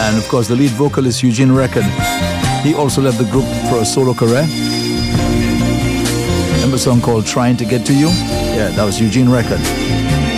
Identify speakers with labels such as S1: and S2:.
S1: And of course, the lead vocalist, Eugene Record, he also left the group for a solo career. Remember a song called Trying to Get to You? Yeah, that was Eugene Record.